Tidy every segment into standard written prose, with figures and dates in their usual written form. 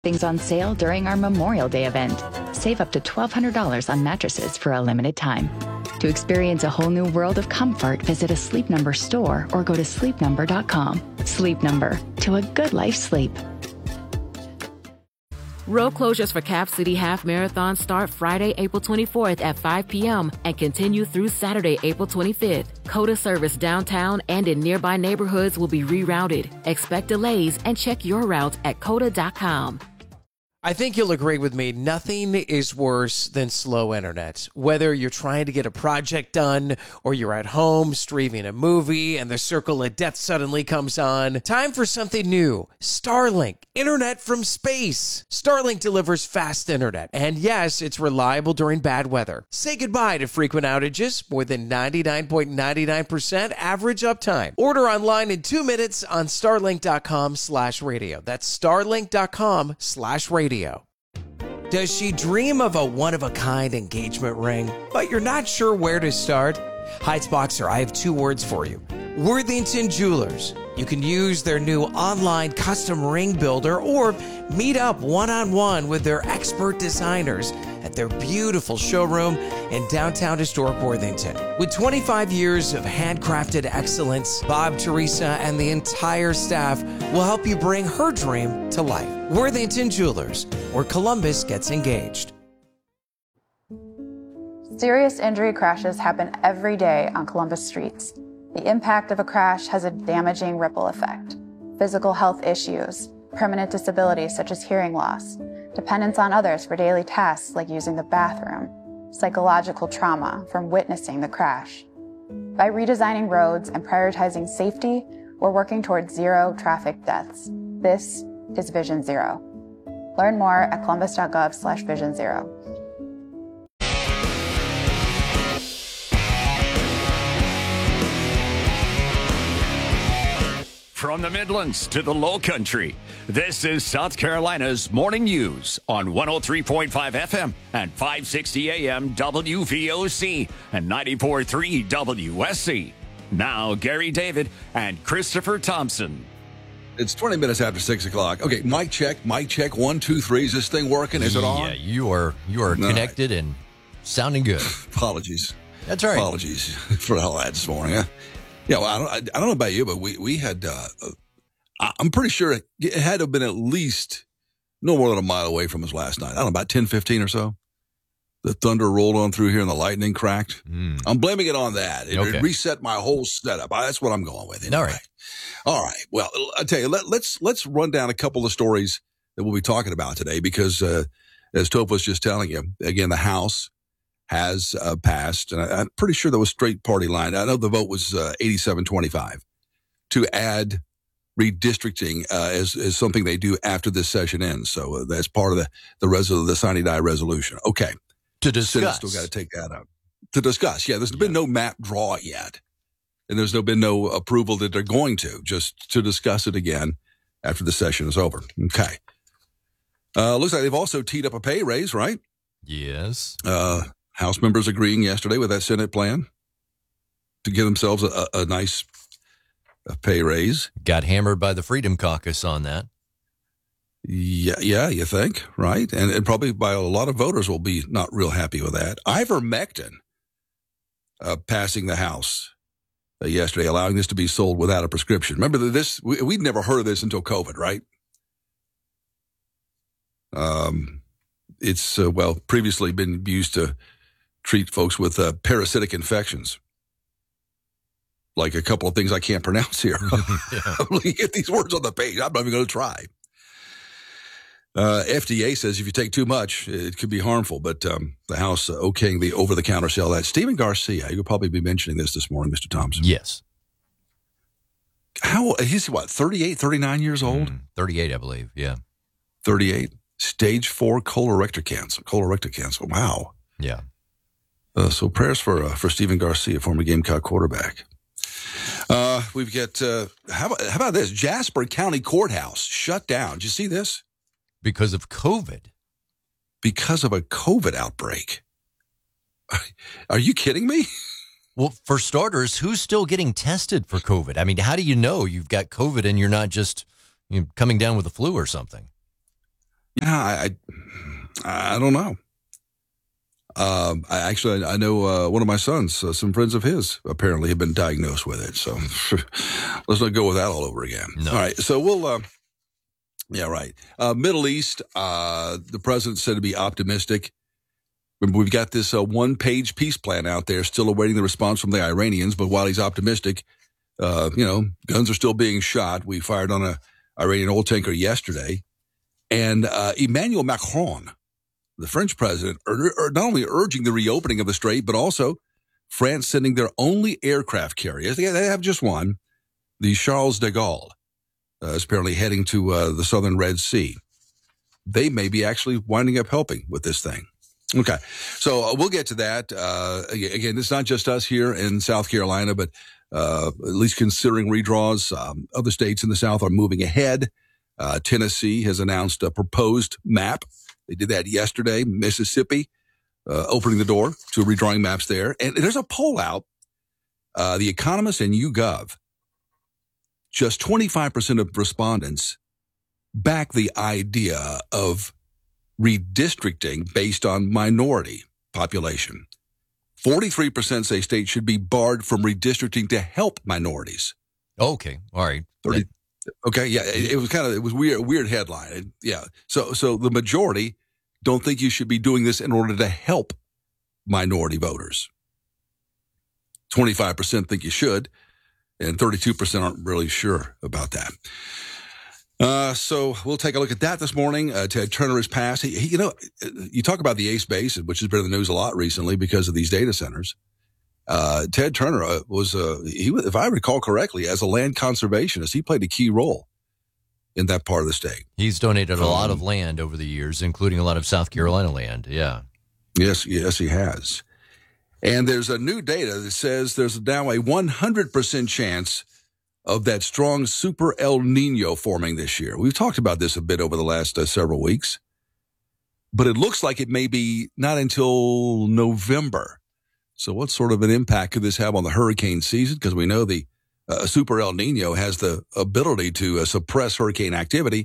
Things on sale during our Memorial Day event. Save up to $1,200 on mattresses for a limited time. To experience a whole new world of comfort, visit a Sleep Number store or go to sleepnumber.com. Sleep Number, to a good life sleep. Road closures for Cap City Half Marathon start Friday, April 24th at 5 p.m. and continue through Saturday, April 25th. COTA service downtown and in nearby neighborhoods will be rerouted. Expect delays and check your route at COTA.com. I think you'll agree with me. Nothing is worse than slow internet. Whether you're trying to get a project done or you're at home streaming a movie and the circle of death suddenly comes on. Time for something new. Starlink. Internet from space. Starlink delivers fast internet. And yes, it's reliable during bad weather. Say goodbye to frequent outages. More than 99.99% average uptime. Order online in 2 minutes on starlink.com/radio. That's starlink.com/radio. Does she dream of a one-of-a-kind engagement ring, but you're not sure where to start? Heights Boxer, I have 2 words for you. Worthington Jewelers. You can use their new online custom ring builder or meet up one-on-one with their expert designers at their beautiful showroom in downtown historic Worthington. With 25 years of handcrafted excellence, Bob, Teresa, and the entire staff will help you bring her dream to life. Worthington Jewelers, where Columbus gets engaged. Serious injury crashes happen every day on Columbus streets. The impact of a crash has a damaging ripple effect. Physical health issues, permanent disabilities such as hearing loss, dependence on others for daily tasks like using the bathroom, psychological trauma from witnessing the crash. By redesigning roads and prioritizing safety, we're working towards 0 traffic deaths. This is Vision Zero. Learn more at columbus.gov/Vision Zero. From the Midlands to the Low Country, this is South Carolina's Morning News on 103.5 FM and 560 AM WVOC and 94.3 WSC. Now, Gary David and Christopher Thompson. It's 20 minutes after 6 o'clock. Okay, mic check. 1, 2, 3. Is this thing working? Is it on? Yeah, you are connected and sounding good. Apologies. That's all right. Apologies for all that this morning. Huh? Yeah, well, I don't know about you, but we had, I'm pretty sure it had to have been at least no more than a mile away from us last night. I don't know, about 10, 15 or so. The thunder rolled on through here and the lightning cracked. I'm blaming it on that. It reset my whole setup. That's what I'm going with. Anyway. All right. Well, I'll tell you, let's run down a couple of stories that we'll be talking about today because, as Toph was just telling you, again, the House has passed, and I'm pretty sure that was straight party line. I know the vote was 87-25 to add redistricting as something they do after this session ends. So that's part of the sine die resolution. Okay. To discuss. Still got to take that up. To discuss. Yeah, there's been no map draw yet. And there's been no approval that they're going to, just to discuss it again after the session is over. Okay. Looks like they've also teed up a pay raise, right? Yes. House members agreeing yesterday with that Senate plan to give themselves a nice pay raise. Got hammered by the Freedom Caucus on that. Yeah, you think, right? And probably by a lot of voters will be not real happy with that. Ivermectin passing the House yesterday, allowing this to be sold without a prescription. Remember this? We'd never heard of this until COVID, right? It's previously been used to treat folks with parasitic infections, like a couple of things I can't pronounce here. I'm looking at these words on the page. I'm not even going to try. FDA says if you take too much, it could be harmful, but the House okaying the over-the-counter sale. That Stephen Garcia, you'll probably be mentioning this morning, Mr. Thompson. Yes. He's 38, 39 years old? 38, I believe, yeah. 38. Stage 4 colorectal cancer. Wow. Yeah. So prayers for Stephen Garcia, former Gamecock quarterback. We've got, how about this? Jasper County Courthouse shut down. Did you see this? Because of COVID. Because of a COVID outbreak. Are you kidding me? Well, for starters, who's still getting tested for COVID? I mean, how do you know you've got COVID and you're not just coming down with the flu or something? Yeah, I don't know. I know one of my sons, some friends of his, apparently have been diagnosed with it. So let's not go with that all over again. No. All right, so we'll. Yeah, right. Middle East. The president said to be optimistic. We've got this one-page peace plan out there, still awaiting the response from the Iranians. But while he's optimistic, guns are still being shot. We fired on a Iranian oil tanker yesterday, and Emmanuel Macron, the French president, are not only urging the reopening of the strait, but also France sending their only aircraft carrier. They have just one, the Charles de Gaulle, is apparently heading to the southern Red Sea. They may be actually winding up helping with this thing. Okay, so we'll get to that. Again, it's not just us here in South Carolina, but at least considering redraws, other states in the South are moving ahead. Tennessee has announced a proposed map. They did that yesterday. Mississippi opening the door to redrawing maps there. And there's a poll out, The Economist and YouGov. Just 25% of respondents back the idea of redistricting based on minority population. 43% say states should be barred from redistricting to help minorities. Okay, all right. 30, okay, yeah, it was weird headline. Yeah, so the majority don't think you should be doing this in order to help minority voters. 25% think you should, and 32% aren't really sure about that. So we'll take a look at that this morning. Ted Turner has passed. You talk about the Ace Basin, which has been in the news a lot recently because of these data centers. Ted Turner was, if I recall correctly, as a land conservationist, he played a key role in that part of the state. He's donated a lot of land over the years, including a lot of South Carolina land. Yeah. Yes, he has. And there's a new data that says there's now a 100% chance of that strong super El Nino forming this year. We've talked about this a bit over the last several weeks, but it looks like it may be not until November. So what sort of an impact could this have on the hurricane season? Because we know the super El Nino has the ability to suppress hurricane activity,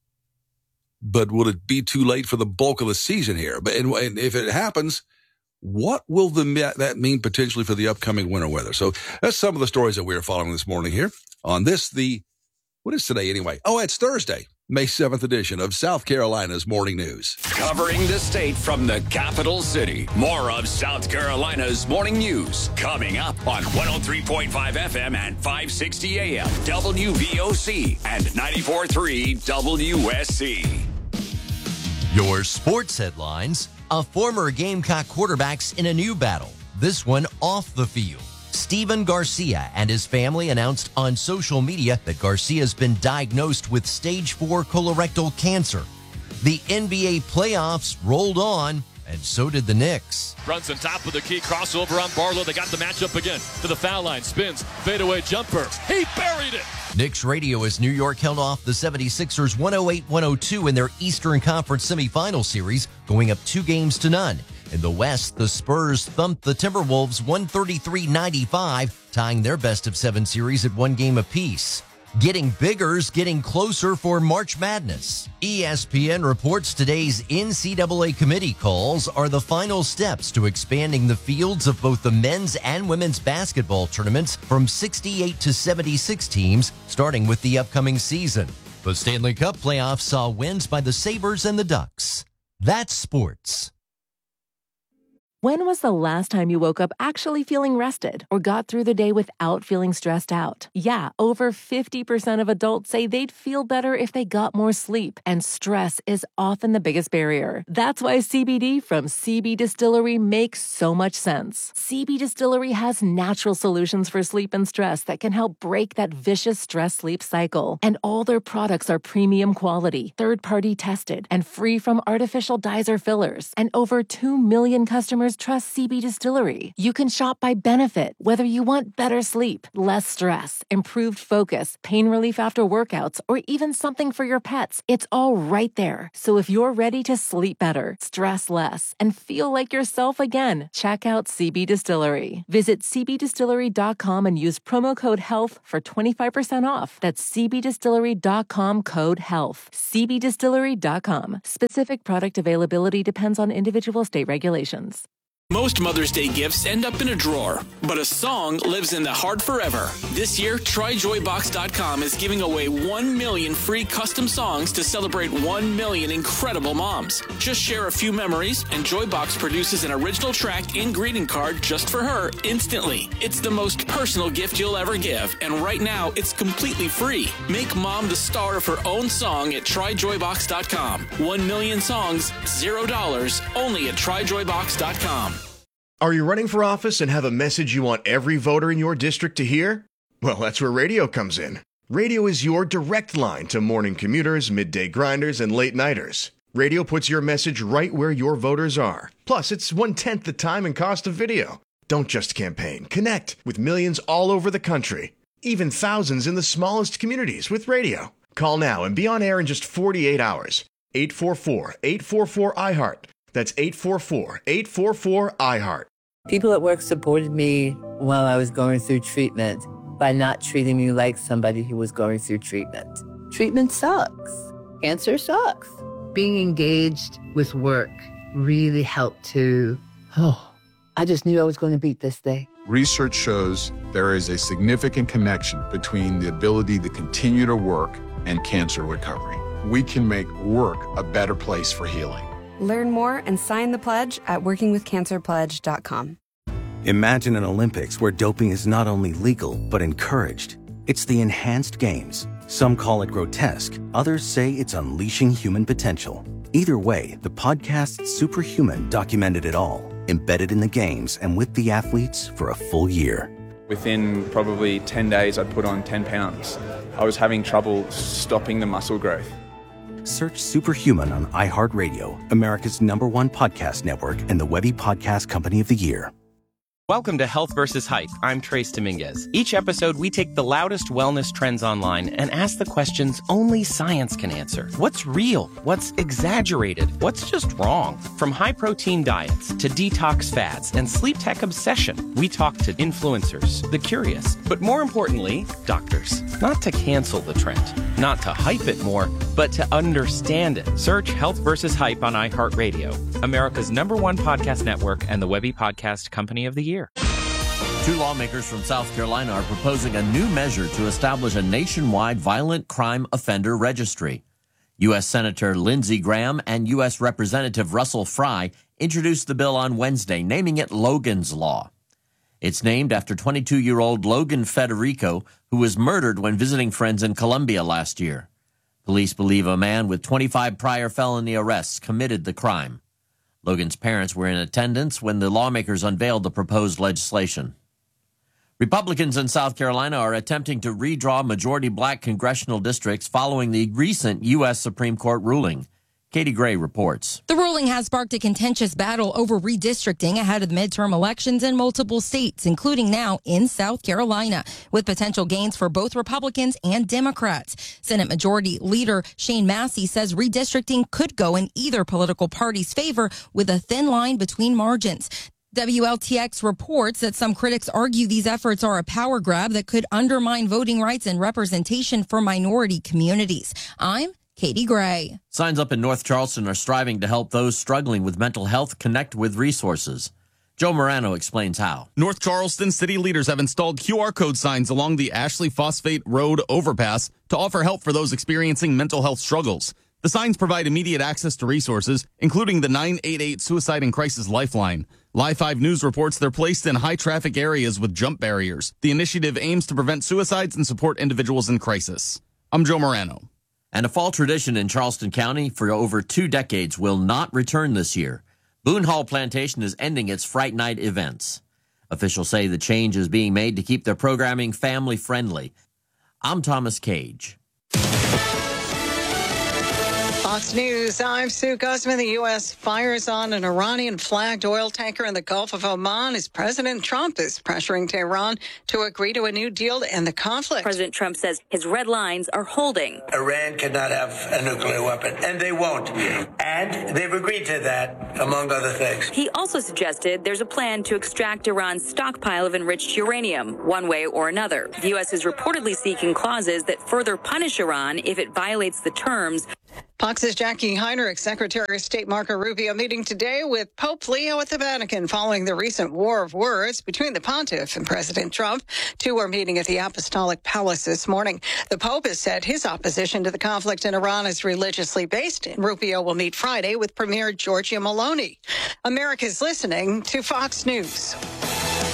but will it be too late for the bulk of the season here? But and if it happens, what will that mean potentially for the upcoming winter weather? So that's some of the stories that we're following this morning here on what is today anyway? Oh, it's Thursday, May 7th edition of South Carolina's Morning News. Covering the state from the capital city. More of South Carolina's Morning News coming up on 103.5 FM and 560 AM WVOC and 94.3 WSC. Your sports headlines. A former Gamecock quarterback's in a new battle, this one off the field. Steven Garcia and his family announced on social media that Garcia's been diagnosed with stage 4 colorectal cancer. The NBA playoffs rolled on, and so did the Knicks. Runs on top of the key, crossover on Barlow. They got the matchup again to the foul line, spins, fadeaway jumper. He buried it. Knicks radio as New York held off the 76ers 108-102 in their Eastern Conference semifinal series, going up 2-0. In the West, the Spurs thumped the Timberwolves 133-95, tying their best-of-7 series at 1 game apiece. Getting bigger's getting closer for March Madness. ESPN reports today's NCAA committee calls are the final steps to expanding the fields of both the men's and women's basketball tournaments from 68 to 76 teams, starting with the upcoming season. The Stanley Cup playoffs saw wins by the Sabres and the Ducks. That's sports. When was the last time you woke up actually feeling rested or got through the day without feeling stressed out? Yeah, over 50% of adults say they'd feel better if they got more sleep, and stress is often the biggest barrier. That's why CBD from CB Distillery makes so much sense. CB Distillery has natural solutions for sleep and stress that can help break that vicious stress-sleep cycle. And all their products are premium quality, third-party tested, and free from artificial dyes or fillers. And over 2 million customers customers trust CB Distillery. You can shop by benefit, whether you want better sleep, less stress, improved focus, pain relief after workouts, or even something for your pets. It's all right there. So if you're ready to sleep better, stress less, and feel like yourself again, check out CB Distillery. Visit cbdistillery.com and use promo code HEALTH for 25% off. That's cbdistillery.com, code HEALTH. cbdistillery.com. Specific product availability depends on individual state regulations. Most Mother's Day gifts end up in a drawer, but a song lives in the heart forever. This year, TryJoyBox.com is giving away 1 million free custom songs to celebrate 1 million incredible moms. Just share a few memories, and Joybox produces an original track and greeting card just for her instantly. It's the most personal gift you'll ever give, and right now, it's completely free. Make mom the star of her own song at TryJoyBox.com. 1 million songs, $0, only at TryJoyBox.com. Are you running for office and have a message you want every voter in your district to hear? Well, that's where radio comes in. Radio is your direct line to morning commuters, midday grinders, and late nighters. Radio puts your message right where your voters are. Plus, it's 1/10 the time and cost of video. Don't just campaign. Connect with millions all over the country, even thousands in the smallest communities with radio. Call now and be on air in just 48 hours. 844-844-IHEART. That's 844-844-IHEART. People at work supported me while I was going through treatment by not treating me like somebody who was going through treatment. Treatment sucks. Cancer sucks. Being engaged with work really helped to, I just knew I was going to beat this thing. Research shows there is a significant connection between the ability to continue to work and cancer recovery. We can make work a better place for healing. Learn more and sign the pledge at workingwithcancerpledge.com. Imagine an Olympics where doping is not only legal, but encouraged. It's the Enhanced Games. Some call it grotesque. Others say it's unleashing human potential. Either way, the podcast Superhuman documented it all, embedded in the games and with the athletes for a full year. Within probably 10 days, I'd put on 10 pounds. I was having trouble stopping the muscle growth. Search Superhuman on iHeartRadio, America's #1 podcast network, and the Webby Podcast Company of the Year. Welcome to Health vs. Hype. I'm Trace Dominguez. Each episode, we take the loudest wellness trends online and ask the questions only science can answer. What's real? What's exaggerated? What's just wrong? From high-protein diets to detox fads and sleep tech obsession, we talk to influencers, the curious, but more importantly, doctors. Not to cancel the trend, not to hype it more, but to understand it. Search Health vs. Hype on iHeartRadio, America's #1 podcast network, and the Webby Podcast Company of the Year. Two lawmakers from South Carolina are proposing a new measure to establish a nationwide violent crime offender registry. U.S. Senator Lindsey Graham and U.S. Representative Russell Fry introduced the bill on Wednesday, naming it Logan's Law. It's named after 22-year-old Logan Federico, who was murdered when visiting friends in Colombia last year. Police believe a man with 25 prior felony arrests committed the crime. Logan's parents were in attendance when the lawmakers unveiled the proposed legislation. Republicans in South Carolina are attempting to redraw majority black congressional districts following the recent U.S. Supreme Court ruling. Katie Gray reports. The ruling has sparked a contentious battle over redistricting ahead of the midterm elections in multiple states, including now in South Carolina, with potential gains for both Republicans and Democrats. Senate Majority Leader Shane Massey says redistricting could go in either political party's favor with a thin line between margins. WLTX reports that some critics argue these efforts are a power grab that could undermine voting rights and representation for minority communities. I'm Katie Gray. Signs up in North Charleston are striving to help those struggling with mental health connect with resources. Joe Morano explains how. North Charleston city leaders have installed QR code signs along the Ashley Phosphate Road overpass to offer help for those experiencing mental health struggles. The signs provide immediate access to resources, including the 988 Suicide and Crisis Lifeline. Live 5 News reports they're placed in high-traffic areas with jump barriers. The initiative aims to prevent suicides and support individuals in crisis. I'm Joe Morano. And a fall tradition in Charleston County for over 2 decades will not return this year. Boone Hall Plantation is ending its Fright Night events. Officials say the change is being made to keep their programming family-friendly. I'm Thomas Cage. On Fox News, I'm Sue Guzman. The U.S. fires on an Iranian-flagged oil tanker in the Gulf of Oman as President Trump is pressuring Tehran to agree to a new deal to end the conflict. President Trump says his red lines are holding. Iran cannot have a nuclear weapon, and they won't. And they've agreed to that, among other things. He also suggested there's a plan to extract Iran's stockpile of enriched uranium, one way or another. The U.S. is reportedly seeking clauses that further punish Iran if it violates the terms. Fox's Jackie Heinrich, Secretary of State Marco Rubio, meeting today with Pope Leo at the Vatican following the recent war of words between the pontiff and President Trump. Two are meeting at the Apostolic Palace this morning. The Pope has said his opposition to the conflict in Iran is religiously based, and Rubio will meet Friday with Premier Giorgia Meloni. America's listening to Fox News.